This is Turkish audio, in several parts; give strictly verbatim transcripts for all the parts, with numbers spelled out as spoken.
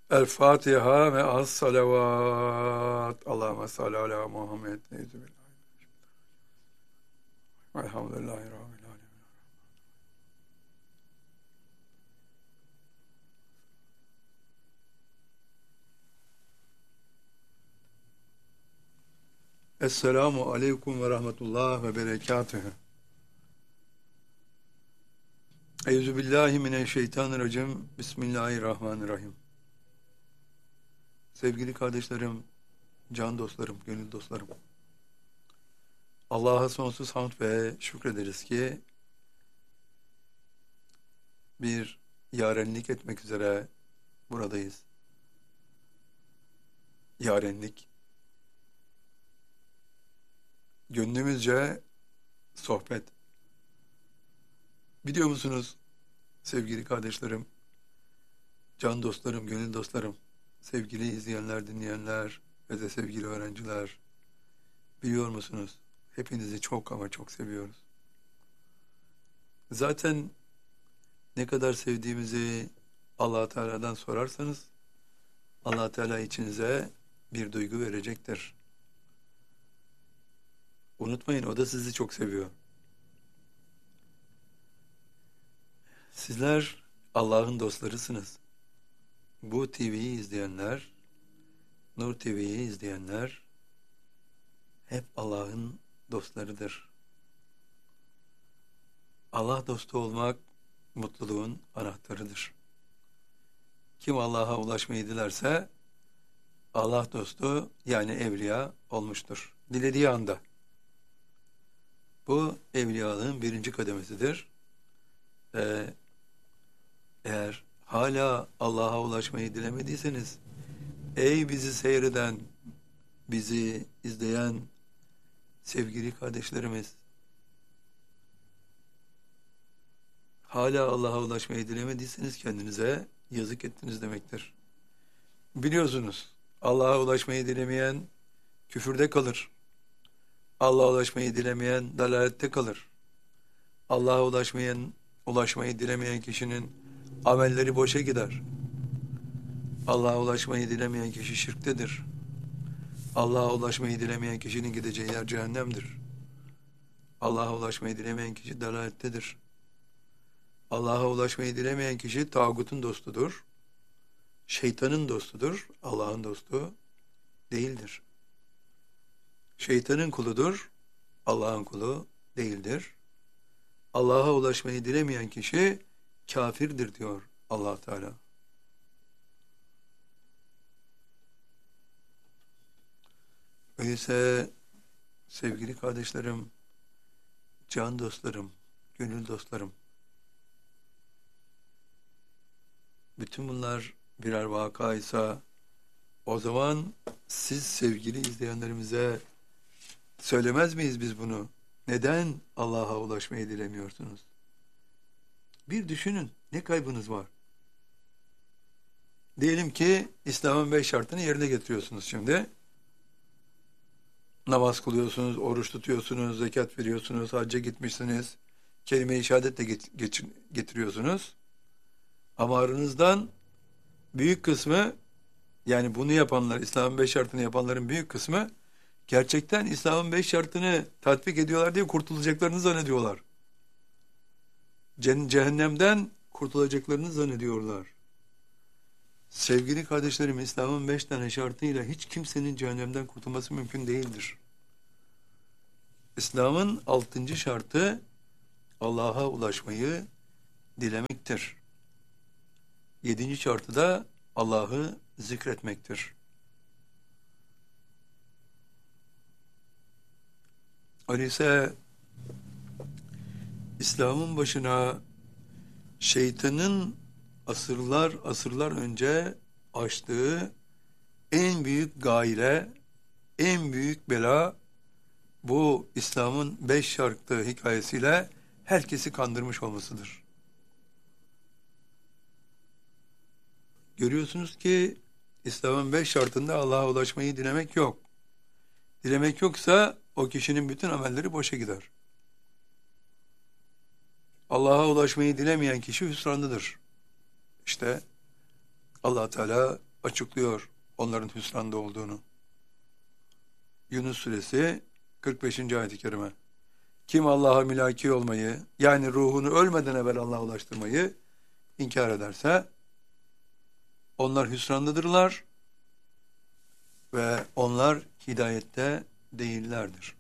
El Fatiha ve as salavat. Allahümme salli ala Muhammed. Elhamdülillahi Rabbil alemin. Esselamu aleyküm ve rahmetullah ve berekatühü. Euzubillahimineşşeytanirracim. Bismillahirrahmanirrahim. Sevgili kardeşlerim, can dostlarım, gönül dostlarım. Allah'a sonsuz hamd ve şükrederiz ki bir yarenlik etmek üzere buradayız. Yarenlik. Gönlümüzce sohbet. Biliyor musunuz sevgili kardeşlerim, can dostlarım, gönül dostlarım, sevgili izleyenler, dinleyenler ve de sevgili öğrenciler, biliyor musunuz? Hepinizi çok ama çok seviyoruz. Zaten ne kadar sevdiğimizi Allah Teala'dan sorarsanız, Allah Teala içinize bir duygu verecektir. Unutmayın, o da sizi çok seviyor. Sizler Allah'ın dostlarısınız. Bu T V'yi izleyenler, Nur T V'yi izleyenler hep Allah'ın dostlarıdır. Allah dostu olmak mutluluğun anahtarıdır. Kim Allah'a ulaşmayı dilerse Allah dostu yani evliya olmuştur. Dilediği anda. Bu evliyalığın birinci kademesidir. Ee, eğer hala Allah'a ulaşmayı dilemediyseniz, ey bizi seyreden, bizi izleyen sevgili kardeşlerimiz, hala Allah'a ulaşmayı dilemediyseniz kendinize yazık ettiniz demektir. Biliyorsunuz, Allah'a ulaşmayı dilemeyen küfürde kalır. Allah'a ulaşmayı dilemeyen dalalette kalır. Allah'a ulaşmayan, ulaşmayı dilemeyen kişinin amelleri boşa gider. Allah'a ulaşmayı dilemeyen kişi şirktedir. Allah'a ulaşmayı dilemeyen kişinin gideceği yer cehennemdir. Allah'a ulaşmayı dilemeyen kişi dalalettedir. Allah'a ulaşmayı dilemeyen kişi tağutun dostudur. Şeytanın dostudur. Allah'ın dostu değildir. Şeytanın kuludur. Allah'ın kulu değildir. Allah'a ulaşmayı dilemeyen kişi kafirdir diyor Allah Teala. Öyleyse sevgili kardeşlerim, can dostlarım, gönül dostlarım, bütün bunlar birer vakaysa o zaman siz sevgili izleyenlerimize söylemez miyiz biz bunu? Neden Allah'a ulaşmayı dilemiyorsunuz? Bir düşünün, ne kaybınız var? Diyelim ki İslam'ın beş şartını yerine getiriyorsunuz şimdi. Namaz kılıyorsunuz, oruç tutuyorsunuz, zekat veriyorsunuz, hacca gitmişsiniz, kelime-i şehadet de get- getiriyorsunuz. Ama aranızdan büyük kısmı, yani bunu yapanlar, İslam'ın beş şartını yapanların büyük kısmı, gerçekten İslam'ın beş şartını tatbik ediyorlar diye kurtulacaklarını zannediyorlar. Cehennemden kurtulacaklarını zannediyorlar. Sevgili kardeşlerim, İslam'ın beş tane şartıyla hiç kimsenin cehennemden kurtulması mümkün değildir. İslam'ın altıncı şartı Allah'a ulaşmayı dilemektir. Yedinci şartı da Allah'ı zikretmektir. Öyleyse İslam'ın başına şeytanın asırlar asırlar önce açtığı en büyük gaile, en büyük bela bu İslam'ın beş şartı hikayesiyle herkesi kandırmış olmasıdır. Görüyorsunuz ki İslam'ın beş şartında Allah'a ulaşmayı dilemek yok. Dilemek yoksa o kişinin bütün amelleri boşa gider. Allah'a ulaşmayı dilemeyen kişi hüsranlıdır. İşte Allah Teala açıklıyor onların hüsranda olduğunu. Yunus suresi kırk beşinci ayet-i kerime. Kim Allah'a mülaki olmayı, yani ruhunu ölmeden evvel Allah'a ulaştırmayı inkar ederse onlar hüsrandadırlar ve onlar hidayette değillerdir.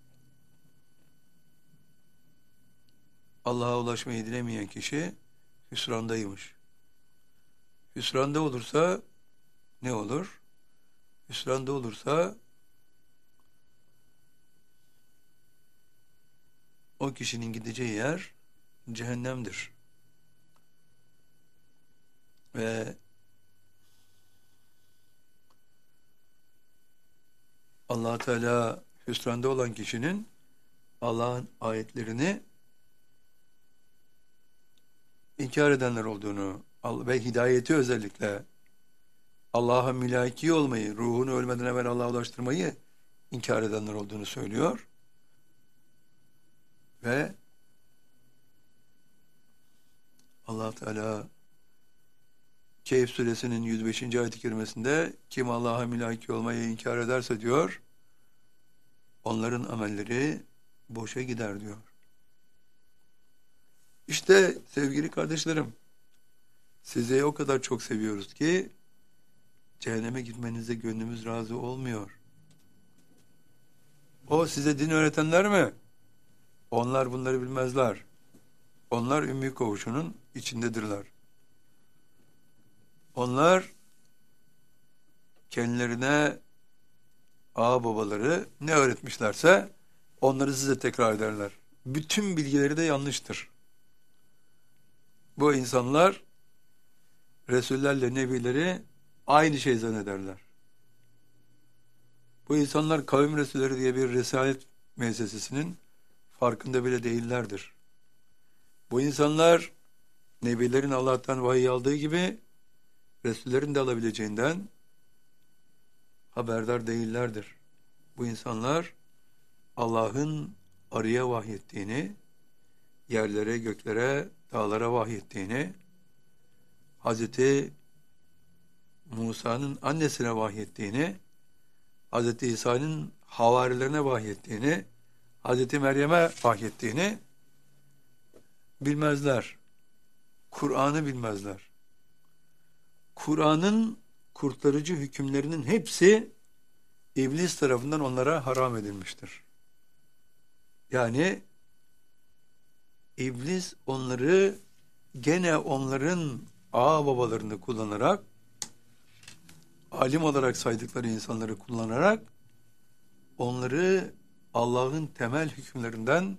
Allah'a ulaşmayı dilemeyen kişi hüsrandaymış. Hüsranda olursa ne olur? Hüsranda olursa o kişinin gideceği yer cehennemdir. Ve Allah Teala hüsranda olan kişinin Allah'ın ayetlerini inkar edenler olduğunu ve hidayeti özellikle Allah'a mülaki olmayı, ruhunu ölmeden evvel Allah'a ulaştırmayı inkar edenler olduğunu söylüyor. Ve Allah Teala Kehf suresinin yüz beşinci ayet-i kerimesinde kim Allah'a mülaki olmayı inkar ederse diyor, onların amelleri boşa gider diyor. İşte sevgili kardeşlerim, sizi o kadar çok seviyoruz ki cehenneme gitmenize gönlümüz razı olmuyor. O size din öğretenler mi? Onlar bunları bilmezler. Onlar Ümmü Koğuşu'nun içindedirler. Onlar kendilerine ağ babaları ne öğretmişlerse onları size tekrar ederler. Bütün bilgileri de yanlıştır. Bu insanlar Resullerle Nebileri aynı şey zannederler. Bu insanlar kavim Resulleri diye bir risalet müessesesinin farkında bile değillerdir. Bu insanlar Nebilerin Allah'tan vahiy aldığı gibi Resullerin de alabileceğinden haberdar değillerdir. Bu insanlar Allah'ın arıya vahyettiğini, yerlere, göklere, dağlara vahyettiğini, Hazreti Musa'nın annesine vahyettiğini, Hazreti İsa'nın havarilerine vahyettiğini, Hazreti Meryem'e vahyettiğini bilmezler. Kur'an'ı bilmezler. Kur'an'ın kurtarıcı hükümlerinin hepsi İblis tarafından onlara haram edilmiştir. Yani İblis onları gene onların ağ babalarını kullanarak, alim olarak saydıkları insanları kullanarak onları Allah'ın temel hükümlerinden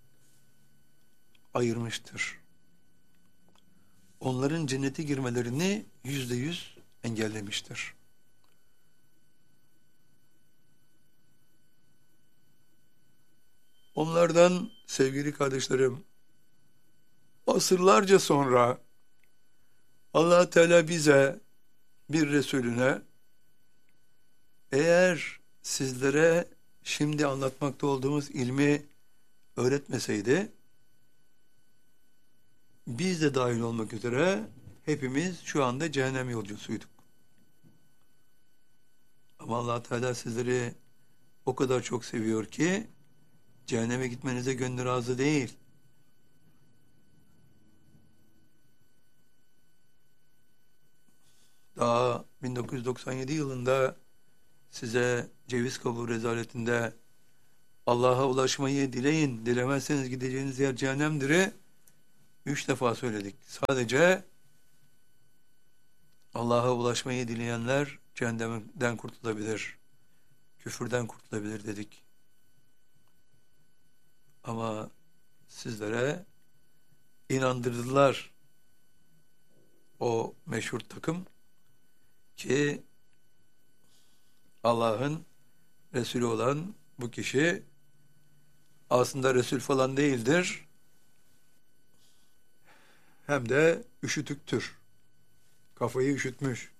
ayırmıştır. Onların cennete girmelerini yüzde yüz engellemiştir. Onlardan sevgili kardeşlerim, asırlarca sonra Allah Teala bize, bir Resulüne, eğer sizlere şimdi anlatmakta olduğumuz ilmi öğretmeseydi, biz de dahil olmak üzere hepimiz şu anda cehennem yolcusuyduk. Ama Allah Teala sizleri o kadar çok seviyor ki cehenneme gitmenize gönlü razı değil. Daha bin dokuz yüz doksan yedi yılında size ceviz kabuğu rezaletinde Allah'a ulaşmayı dileyin, dilemezseniz gideceğiniz yer cehennemdir. Üç defa söyledik. Sadece Allah'a ulaşmayı dileyenler cehennemden kurtulabilir, küfürden kurtulabilir dedik. Ama sizlere inandırdılar o meşhur takım ki Allah'ın Resulü olan bu kişi aslında Resul falan değildir, hem de üşütüktür. Kafayı üşütmüş.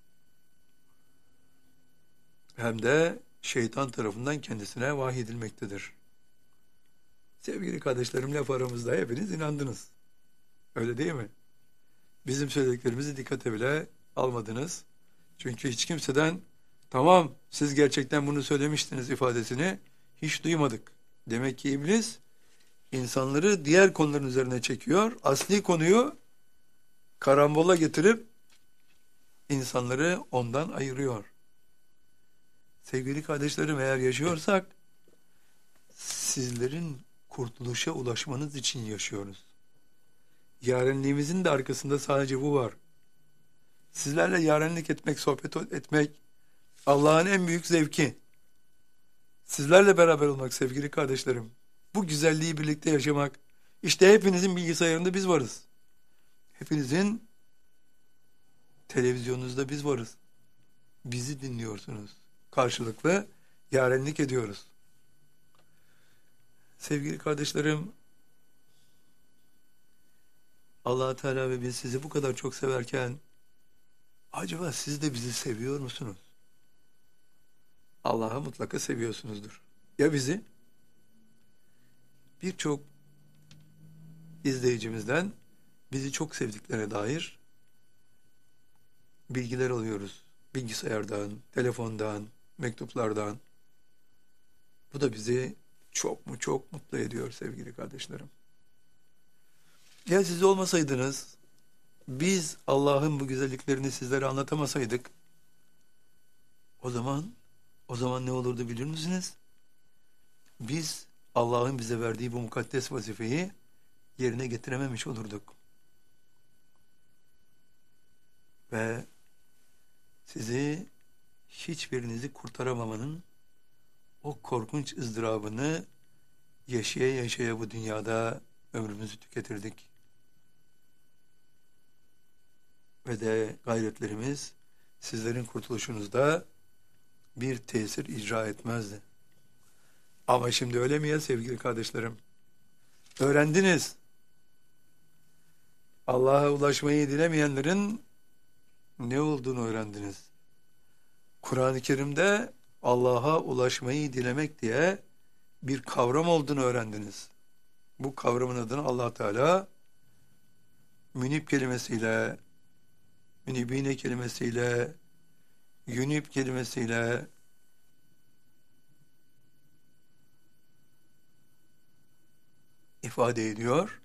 Hem de şeytan tarafından kendisine vahyedilmektedir. Sevgili kardeşlerim, laf aramızda hepiniz inandınız. Öyle değil mi? Bizim söylediklerimizi dikkate bile almadınız. Çünkü hiç kimseden tamam siz gerçekten bunu söylemiştiniz ifadesini hiç duymadık. Demek ki iblis insanları diğer konuların üzerine çekiyor. Asli konuyu karambola getirip insanları ondan ayırıyor. Sevgili kardeşlerim, eğer yaşıyorsak sizlerin kurtuluşa ulaşmanız için yaşıyoruz. Yarenliğimizin de arkasında sadece bu var. Sizlerle yarenlik etmek, sohbet etmek Allah'ın en büyük zevki. Sizlerle beraber olmak sevgili kardeşlerim. Bu güzelliği birlikte yaşamak. İşte hepinizin bilgisayarında biz varız. Hepinizin televizyonunuzda biz varız. Bizi dinliyorsunuz. Karşılıklı yarenlik ediyoruz. Sevgili kardeşlerim, Allah Teala ve biz sizi bu kadar çok severken acaba siz de bizi seviyor musunuz? Allah'ı mutlaka seviyorsunuzdur. Ya bizi? Birçok izleyicimizden bizi çok sevdiklerine dair bilgiler alıyoruz. Bilgisayardan, telefondan, mektuplardan. Bu da bizi çok mu çok mutlu ediyor sevgili kardeşlerim. Ya siz olmasaydınız, biz Allah'ın bu güzelliklerini sizlere anlatamasaydık, o zaman o zaman ne olurdu bilir misiniz? Biz Allah'ın bize verdiği bu mukaddes vazifeyi yerine getirememiş olurduk. Ve sizi hiçbirinizi kurtaramamanın o korkunç ızdırabını yaşaya yaşaya bu dünyada ömrümüzü tüketirdik. Ve de gayretlerimiz sizlerin kurtuluşunuzda bir tesir icra etmezdi. Ama şimdi öyle mi ya sevgili kardeşlerim? Öğrendiniz. Allah'a ulaşmayı dilemeyenlerin ne olduğunu öğrendiniz. Kur'an-ı Kerim'de Allah'a ulaşmayı dilemek diye bir kavram olduğunu öğrendiniz. Bu kavramın adını Allah Teala münib kelimesiyle, münibine kelimesiyle, yunib kelimesiyle ifade ediyor.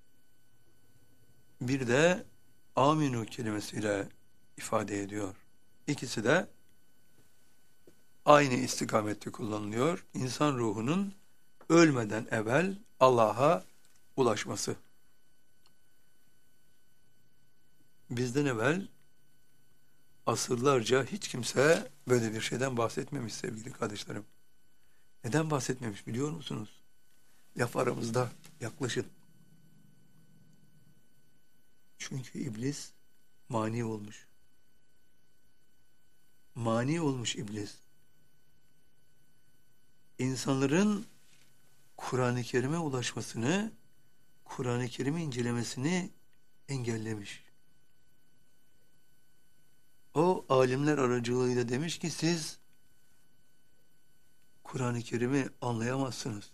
Bir de aminu kelimesiyle ifade ediyor. İkisi de aynı istikamette kullanılıyor. İnsan ruhunun ölmeden evvel Allah'a ulaşması. Bizden evvel asırlarca hiç kimse böyle bir şeyden bahsetmemiş sevgili kardeşlerim. Neden bahsetmemiş biliyor musunuz? Laf aramızda, yaklaşın. Çünkü iblis mani olmuş. Mani olmuş iblis. İnsanların Kur'an-ı Kerim'e ulaşmasını, Kur'an-ı Kerim'i incelemesini engellemiş. O alimler aracılığıyla demiş ki siz Kur'an-ı Kerim'i anlayamazsınız.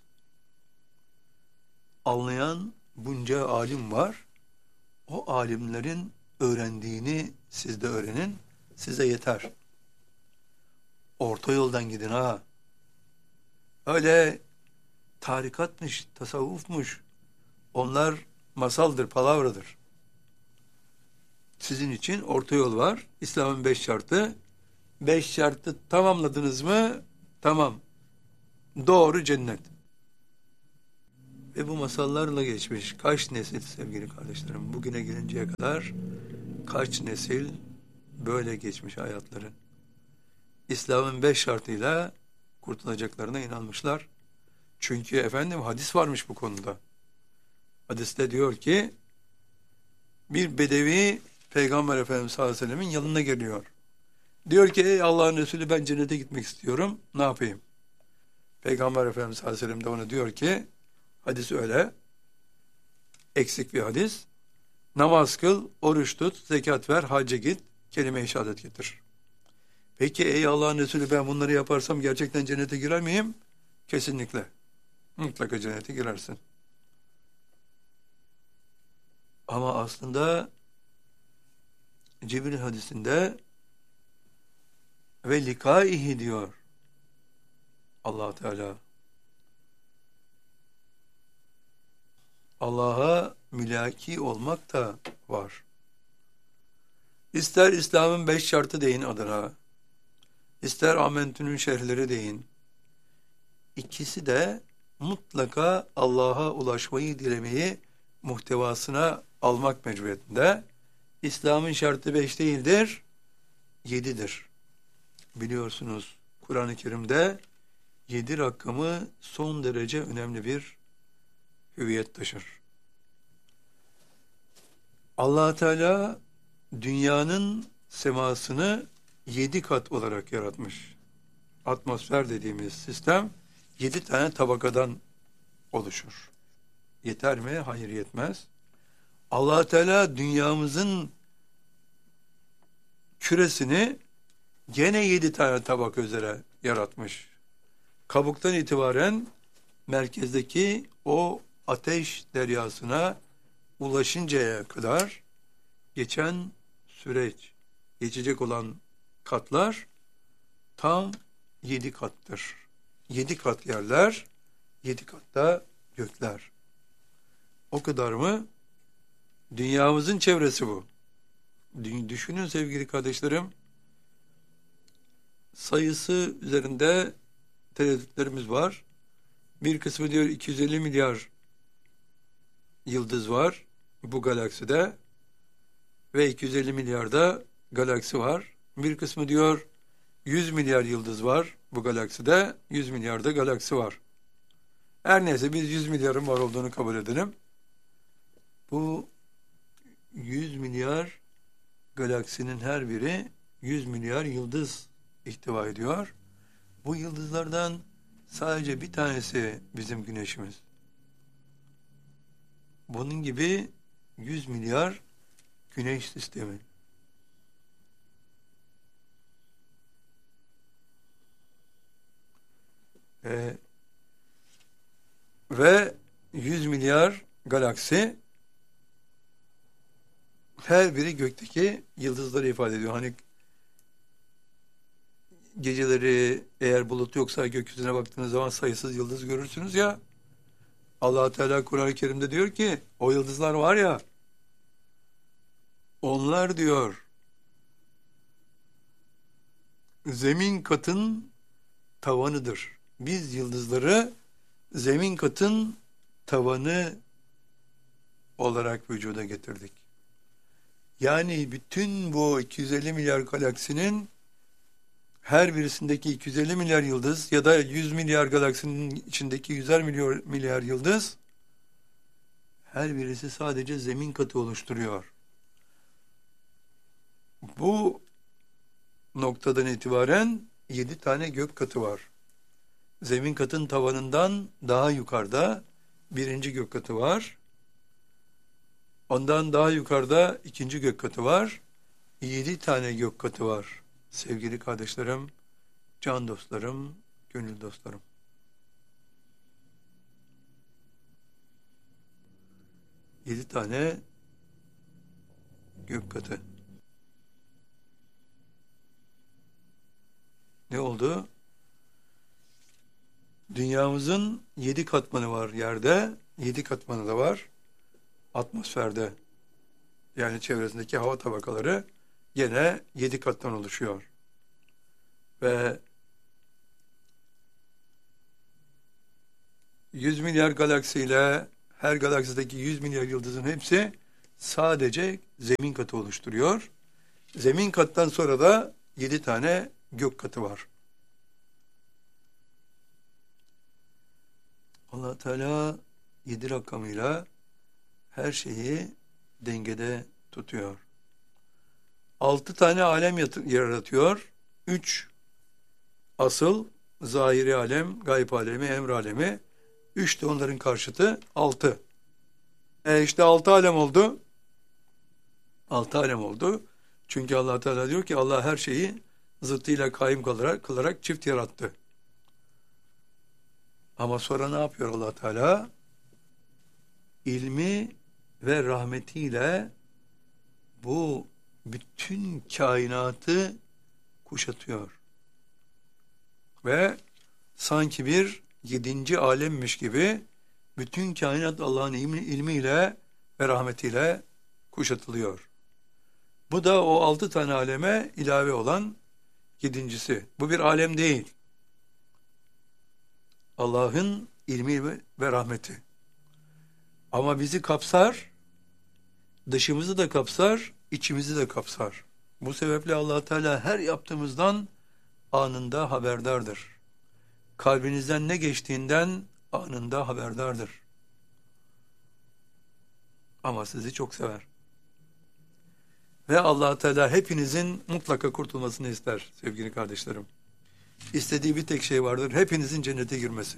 Anlayan bunca alim var. O alimlerin öğrendiğini siz de öğrenin. Size yeter. Orta yoldan gidin ha. Öyle tarikatmış, tasavvufmuş. Onlar masaldır, palavradır. Sizin için orta yol var. İslam'ın beş şartı. Beş şartı tamamladınız mı? Tamam. Doğru cennet. Ve bu masallarla geçmiş kaç nesil sevgili kardeşlerim, bugüne gelinceye kadar kaç nesil böyle geçmiş hayatları. İslam'ın beş şartıyla kurtulacaklarına inanmışlar. Çünkü efendim hadis varmış bu konuda. Hadiste diyor ki bir bedevi Peygamber Efendimiz sallallahu aleyhi ve sellemin yanına geliyor. Diyor ki ey Allah'ın Resulü ben cennete gitmek istiyorum. Ne yapayım? Peygamber Efendimiz sallallahu aleyhi ve sellem de ona diyor ki hadis öyle. Eksik bir hadis. Namaz kıl, oruç tut, zekat ver, hacca git, kelime-i şehadet getir. Peki ey Allah'ın Resulü ben bunları yaparsam gerçekten cennete girer miyim? Kesinlikle. Mutlaka cennete girersin. Ama aslında Cibril hadisinde ve likaihi diyor Allah Teala. Allah'a mülaki olmak da var. İster İslam'ın beş şartı deyin adına, ister Amentü'nün şerhleri deyin. İkisi de mutlaka Allah'a ulaşmayı dilemeyi muhtevasına almak mecburiyetinde. İslam'ın şartı beş değildir, yedidir. Biliyorsunuz Kur'an-ı Kerim'de yedi rakamı son derece önemli bir hüviyet taşır. Allah Teala dünyanın semasını yedi kat olarak yaratmış. Atmosfer dediğimiz sistem yedi tane tabakadan oluşur. Yeter mi? Hayır, yetmez. Allah Teala dünyamızın küresini gene yedi tane tabaka üzere yaratmış. Kabuktan itibaren merkezdeki o ateş deryasına ulaşıncaya kadar geçen süreç, geçecek olan katlar tam yedi kattır. Yedi kat yerler, yedi katta gökler. O kadar mı? Dünyamızın çevresi bu. Düşünün sevgili kardeşlerim, sayısı üzerinde tereddütlerimiz var. Bir kısmı diyor iki yüz elli milyar yıldız var bu galakside ve iki yüz elli milyarda galaksi var. Bir kısmı diyor yüz milyar yıldız var bu galakside, yüz milyarda galaksi var. Her neyse biz yüz milyarın var olduğunu kabul edelim. Bu yüz milyar galaksinin her biri yüz milyar yıldız ihtiva ediyor. Bu yıldızlardan sadece bir tanesi bizim güneşimiz. Bunun gibi yüz milyar güneş sistemi. Ee, ve yüz milyar galaksi, her biri gökteki yıldızları ifade ediyor. Hani geceleri eğer bulut yoksa gökyüzüne baktığınız zaman sayısız yıldız görürsünüz ya. Allah Teala Kur'an-ı Kerim'de diyor ki o yıldızlar var ya, onlar diyor zemin katın tavanıdır. Biz yıldızları zemin katın tavanı olarak vücuda getirdik. Yani bütün bu iki yüz elli milyar galaksinin her birisindeki iki yüz elli milyar yıldız ya da yüz milyar galaksinin içindeki yüzer milyar, milyar yıldız, her birisi sadece zemin katı oluşturuyor. Bu noktadan itibaren yedi tane gök katı var. Zemin katın tavanından daha yukarıda birinci gök katı var. Ondan daha yukarıda ikinci gök katı var. Yedi tane gök katı var. Sevgili kardeşlerim, can dostlarım, gönül dostlarım. Yedi tane gök katı. Ne oldu? Dünyamızın yedi katmanı var yerde, yedi katmanı da var atmosferde. Yani çevresindeki hava tabakaları gene yedi kattan oluşuyor. Ve yüz milyar galaksiyle her galaksideki yüz milyar yıldızın hepsi sadece zemin katı oluşturuyor. Zemin kattan sonra da yedi tane gök katı var. Allah Teala yedi rakamıyla her şeyi dengede tutuyor. Altı tane alem yaratıyor. Üç asıl, zahiri alem, gayb alemi, emr alemi. Üç de onların karşıtı altı. E işte altı alem oldu. Altı alem oldu. Çünkü Allah Teala diyor ki Allah her şeyi zıttıyla kaim kılarak, kılarak çift yarattı. Ama sonra ne yapıyor Allah Teala? İlmi ve rahmetiyle bu bütün kainatı kuşatıyor. Ve sanki bir yedinci alemmiş gibi bütün kainat Allah'ın ilmi, ilmiyle ve rahmetiyle kuşatılıyor. Bu da o altı tane aleme ilave olan yedincisi. Bu bir alem değil. Allah'ın ilmi ve, ve rahmeti. Ama bizi kapsar, dışımızı da kapsar, içimizi de kapsar. Bu sebeple Allah Teala her yaptığımızdan anında haberdardır. Kalbinizden ne geçtiğinden anında haberdardır. Ama sizi çok sever. Ve Allah Teala hepinizin mutlaka kurtulmasını ister sevgili kardeşlerim. İstediği bir tek şey vardır. Hepinizin cennete girmesi.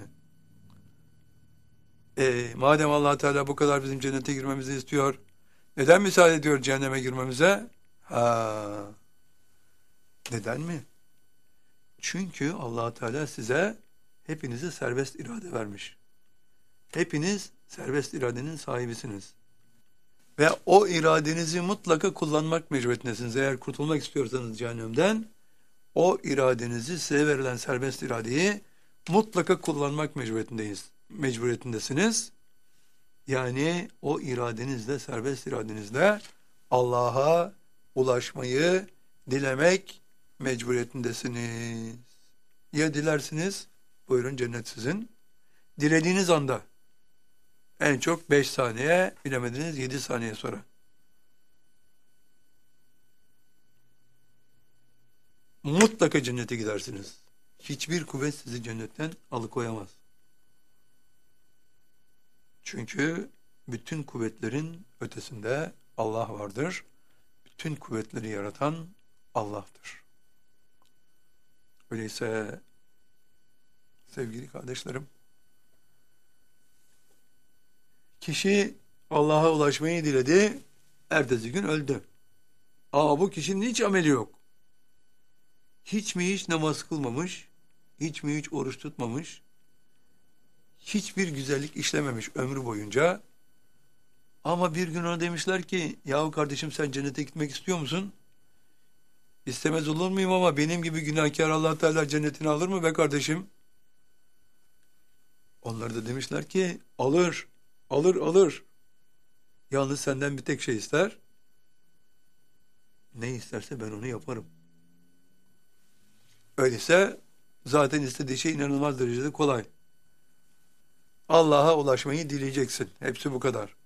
E, madem Allah Teala bu kadar bizim cennete girmemizi istiyor, neden müsaade ediyor cehenneme girmemize? Ha, neden mi? Çünkü Allah Teala size hepinize serbest irade vermiş. Hepiniz serbest iradenin sahibisiniz. Ve o iradenizi mutlaka kullanmak mecburiyetindesiniz. Eğer kurtulmak istiyorsanız cehennemden, o iradenizi, size verilen serbest iradeyi mutlaka kullanmak mecburiyetindeyiz. Mecburiyetindesiniz. Yani o iradenizle, serbest iradenizle Allah'a ulaşmayı dilemek mecburiyetindesiniz. Ya dilersiniz, buyurun cennet sizin. Dilediğiniz anda, en çok beş saniye, bilemediniz yedi saniye sonra. Mutlaka cennete gidersiniz. Hiçbir kuvvet sizi cennetten alıkoyamaz. Çünkü bütün kuvvetlerin ötesinde Allah vardır. Bütün kuvvetleri yaratan Allah'tır. Öyleyse sevgili kardeşlerim, kişi Allah'a ulaşmayı diledi, ertesi gün öldü. Aa, bu kişinin hiç ameli yok. Hiç mi hiç namaz kılmamış, hiç mi hiç oruç tutmamış, hiçbir güzellik işlememiş ömrü boyunca. Ama bir gün ona demişler ki, yahu kardeşim sen cennete gitmek istiyor musun? İstemez olur muyum ama benim gibi günahkar Allah Teala cennetini alır mı be kardeşim? Onlar da demişler ki, alır, alır, alır. Yalnız senden bir tek şey ister. Ne isterse ben onu yaparım. Öyleyse zaten istediği şey inanılmaz derecede kolay. Allah'a ulaşmayı dileyeceksin. Hepsi bu kadar.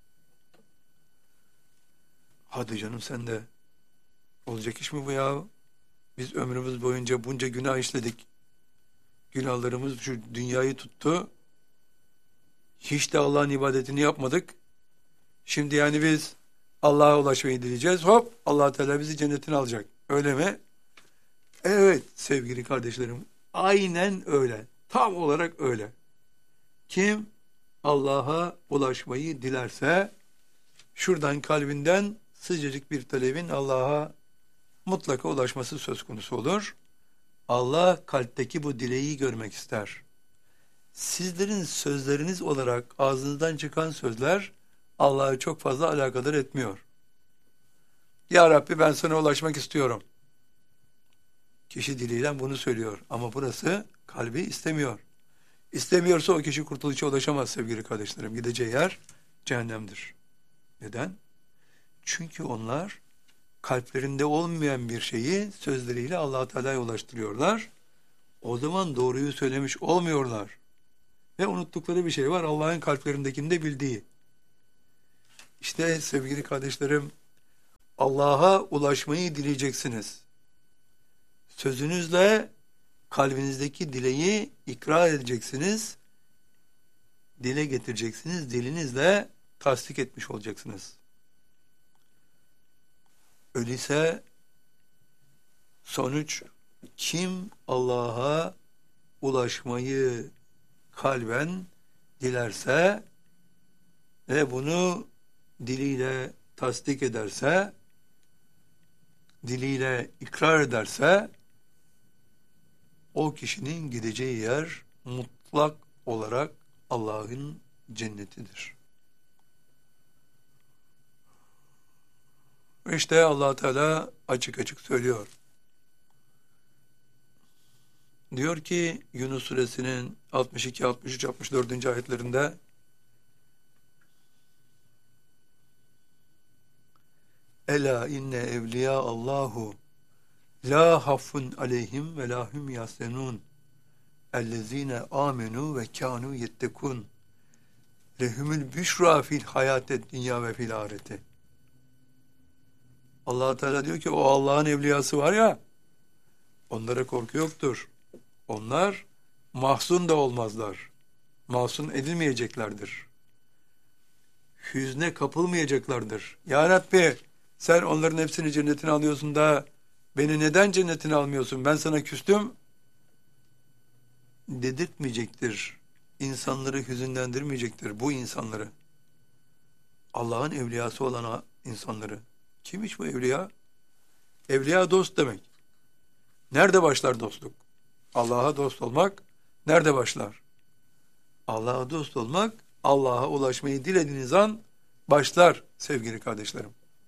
Hadi canım sen de. Olacak iş mi bu ya? Biz ömrümüz boyunca bunca günah işledik. Günahlarımız şu dünyayı tuttu. Hiç de Allah'ın ibadetini yapmadık. Şimdi yani biz Allah'a ulaşmayı dileyeceğiz. Hop, Allah Teala bizi cennetine alacak. Öyle mi? Evet sevgili kardeşlerim. Aynen öyle. Tam olarak öyle. Kim Allah'a ulaşmayı dilerse şuradan kalbinden sıcacık bir talebin Allah'a mutlaka ulaşması söz konusu olur. Allah kalpteki bu dileği görmek ister. Sizlerin sözleriniz olarak ağzınızdan çıkan sözler Allah'ı çok fazla alakadar etmiyor. Ya Rabbi ben sana ulaşmak istiyorum. Kişi diliyle bunu söylüyor ama burası kalbi istemiyor. İstemiyorsa o kişi kurtuluşa ulaşamaz sevgili kardeşlerim. Gideceği yer cehennemdir. Neden? Çünkü onlar kalplerinde olmayan bir şeyi sözleriyle Allah Teala'ya ulaştırıyorlar. O zaman doğruyu söylemiş olmuyorlar. Ve unuttukları bir şey var, Allah'ın kalplerindekini de bildiği. İşte sevgili kardeşlerim, Allah'a ulaşmayı dileyeceksiniz. Sözünüzle kalbinizdeki dileği ikrar edeceksiniz, dile getireceksiniz, dilinizle tasdik etmiş olacaksınız. Öyleyse sonuç, kim Allah'a ulaşmayı kalben dilerse ve bunu diliyle tasdik ederse, diliyle ikrar ederse, o kişinin gideceği yer mutlak olarak Allah'ın cennetidir. İşte Allah Teala açık açık söylüyor. Diyor ki Yunus suresinin altmış iki, altmış üç, altmış dördüncü ayetlerinde Ela inne evliya Allahu la haffun aleyhim ve la hum yahzenun ellezine amenu ve kanu yettekun lehumul büşra fil hayatet dünya ve fil ahireti. Allah Teala diyor ki o Allah'ın evliyası var ya, onlara korku yoktur. Onlar mahzun da olmazlar. Mahzun edilmeyeceklerdir. Hüzne kapılmayacaklardır. Ya Rabbi, sen onların hepsini cennetine alıyorsun da beni neden cennetine almıyorsun? Ben sana küstüm dedirtmeyecektir. İnsanları hüzünlendirmeyecektir bu insanları. Allah'ın evliyası olan insanları. Kimmiş bu evliya? Evliya dost demek. Nerede başlar dostluk? Allah'a dost olmak nerede başlar? Allah'a dost olmak, Allah'a ulaşmayı dilediğiniz an başlar sevgili kardeşlerim.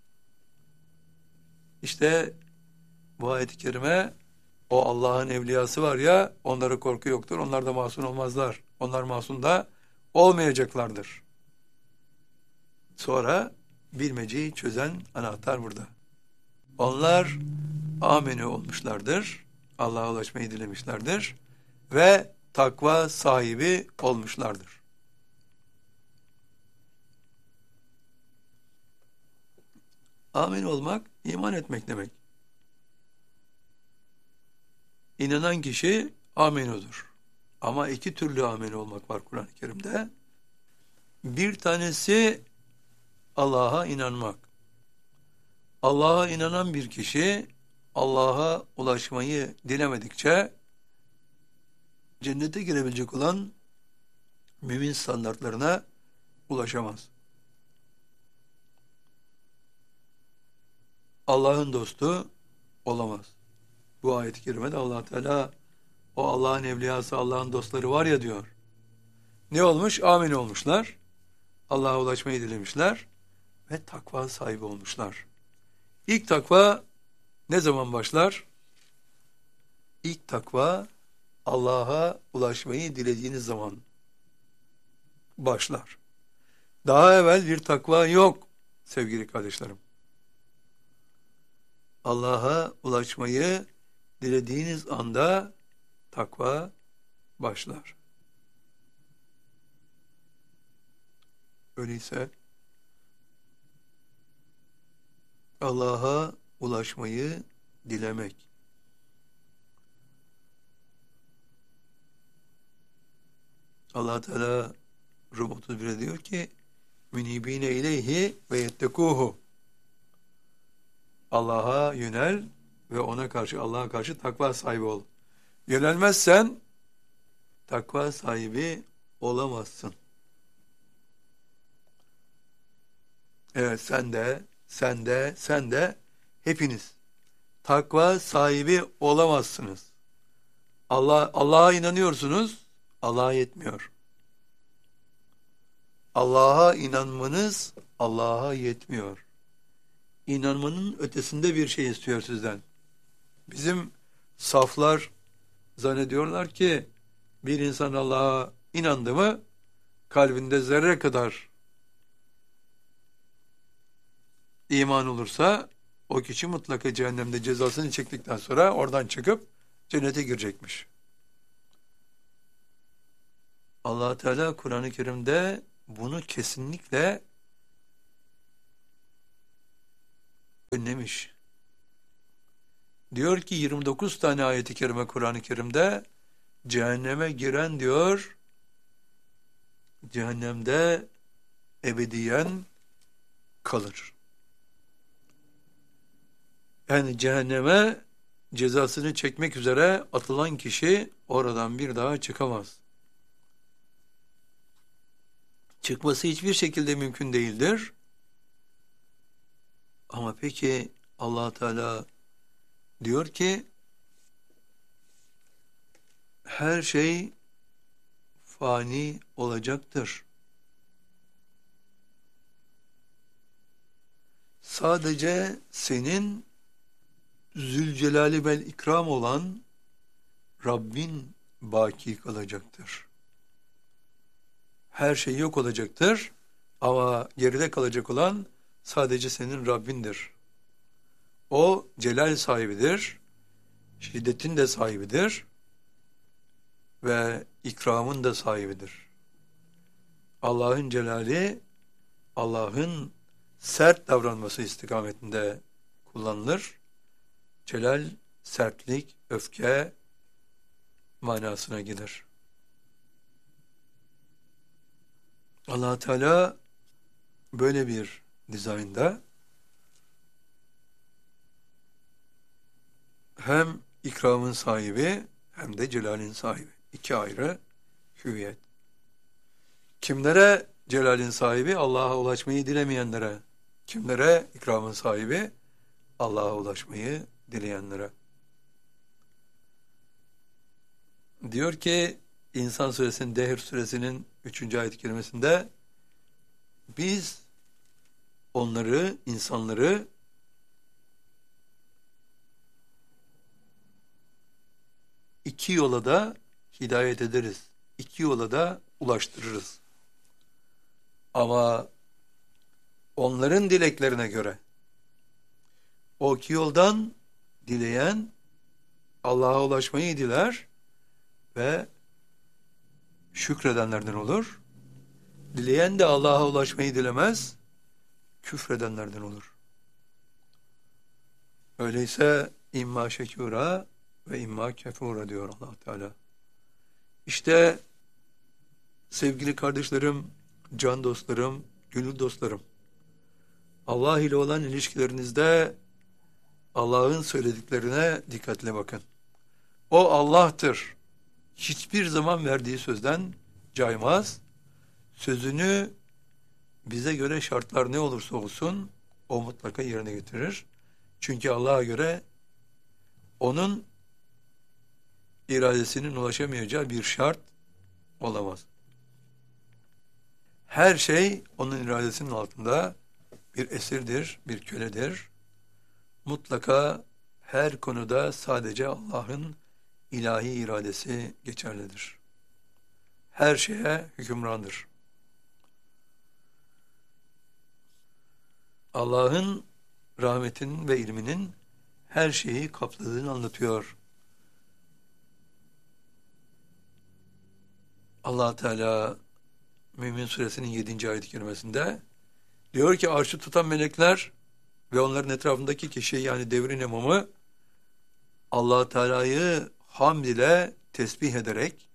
İşte bu ayet-i kerime, o Allah'ın evliyası var ya, onlara korku yoktur, onlar da masum olmazlar. Onlar masum da olmayacaklardır. Sonra bilmeceyi çözen anahtar burada. Onlar amenü olmuşlardır, Allah'a ulaşmayı dilemişlerdir ve takva sahibi olmuşlardır. Amin olmak, iman etmek demek. İnanan kişi amenudur. Ama iki türlü amin olmak var Kur'an-ı Kerim'de. Bir tanesi Allah'a inanmak. Allah'a inanan bir kişi Allah'a ulaşmayı dilemedikçe cennete girebilecek olan mümin standartlarına ulaşamaz. Allah'ın dostu olamaz. Bu ayet-i kerimede Allah Teala o Allah'ın evliyası, Allah'ın dostları var ya diyor. Ne olmuş? Amin olmuşlar. Allah'a ulaşmayı dilemişler ve takva sahibi olmuşlar. İlk takva ne zaman başlar? İlk takva Allah'a ulaşmayı dilediğiniz zaman başlar. Daha evvel bir takva yok sevgili kardeşlerim. Allah'a ulaşmayı dilediğiniz anda takva başlar. Öyleyse Allah'a ulaşmayı dilemek. Allah Teala Rum otuz bir'e diyor ki münibine ileyhi ve yettekuhu. Allah'a yönel ve ona karşı, Allah'a karşı takva sahibi ol. Yönelmezsen takva sahibi olamazsın. Evet, sen de, sen de, sen de hepiniz takva sahibi olamazsınız. Allah Allah'a inanıyorsunuz, Allah'a yetmiyor. Allah'a inanmanız Allah'a yetmiyor. İnanmanın ötesinde bir şey istiyor sizden. Bizim saflar zannediyorlar ki bir insan Allah'a inandı mı kalbinde zerre kadar iman olursa o kişi mutlaka cehennemde cezasını çektikten sonra oradan çıkıp cennete girecekmiş. Allah Teala Kur'an-ı Kerim'de bunu kesinlikle önlemiş. Diyor ki yirmi dokuz tane ayet-i kerime Kur'an-ı Kerim'de cehenneme giren diyor cehennemde ebediyen kalır. Yani cehenneme cezasını çekmek üzere atılan kişi oradan bir daha çıkamaz. Çıkması hiçbir şekilde mümkün değildir. Ama peki Allah Teala diyor ki her şey fani olacaktır. Sadece senin Zülcelali vel İkram olan Rabbin baki kalacaktır. Her şey yok olacaktır ama geride kalacak olan sadece senin Rabbindir. O celal sahibidir, şiddetin de sahibidir ve ikramın da sahibidir. Allah'ın celali, Allah'ın sert davranması istikametinde kullanılır. Celal, sertlik, öfke manasına gelir. Allah Teala böyle bir dizaynda hem ikramın sahibi hem de celalin sahibi. İki ayrı hüviyet. Kimlere celalin sahibi? Allah'a ulaşmayı dilemeyenlere. Kimlere ikramın sahibi? Allah'a ulaşmayı dileyenlere. Diyor ki İnsan Suresinin, Dehr Suresinin üçüncü ayet-i kerimesinde biz onları, insanları iki yola da hidayet ederiz. İki yola da ulaştırırız. Ama onların dileklerine göre o iki yoldan dileyen Allah'a ulaşmayı diler ve şükredenlerden olur. Dileyen de Allah'a ulaşmayı dilemez, küfredenlerden olur. Öyleyse imma şekura ve imma kefura diyor Allah Teala. İşte sevgili kardeşlerim, can dostlarım, gönül dostlarım, Allah ile olan ilişkilerinizde Allah'ın söylediklerine dikkatle bakın. O Allah'tır. Hiçbir zaman verdiği sözden caymaz. Sözünü bize göre şartlar ne olursa olsun o mutlaka yerine getirir. Çünkü Allah'a göre onun iradesinin ulaşamayacağı bir şart olamaz. Her şey onun iradesinin altında bir esirdir, bir köledir. Mutlaka her konuda sadece Allah'ın ilahi iradesi geçerlidir. Her şeye hükümrandır. Allah'ın rahmetinin ve ilminin her şeyi kapladığını anlatıyor. Allah Teala Mümin Suresinin yedinci ayet-i kerimesinde diyor ki arşı tutan melekler ve onların etrafındaki kişi yani devrin imamı Allah Teala'yı hamd ile tesbih ederek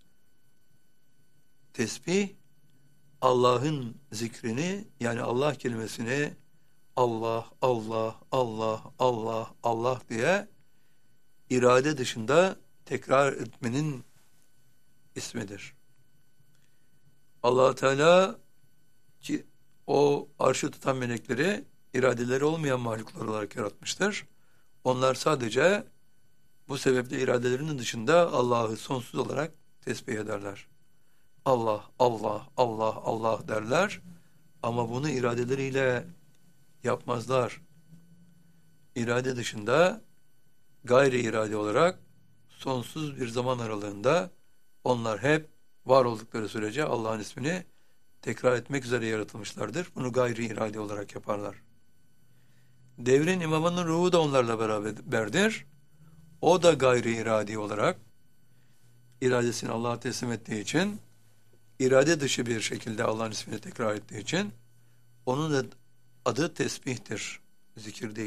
tesbih Allah'ın zikrini yani Allah kelimesini Allah, Allah, Allah, Allah, Allah diye irade dışında tekrar etmenin ismidir. Allah Teala ki o arşı tutan melekleri iradeleri olmayan mahluklar olarak yaratmıştır. Onlar sadece bu sebeple iradelerinin dışında Allah'ı sonsuz olarak tesbih ederler. Allah, Allah, Allah, Allah derler ama bunu iradeleriyle yapmazlar. İrade dışında gayri irade olarak sonsuz bir zaman aralığında onlar hep var oldukları sürece Allah'ın ismini tekrar etmek üzere yaratılmışlardır. Bunu gayri irade olarak yaparlar. Devrin imamının ruhu da onlarla beraberdir. O da gayri iradi olarak iradesini Allah'a teslim ettiği için, irade dışı bir şekilde Allah'ın ismini tekrar ettiği için onun da adı tesbihtir, zikir değil.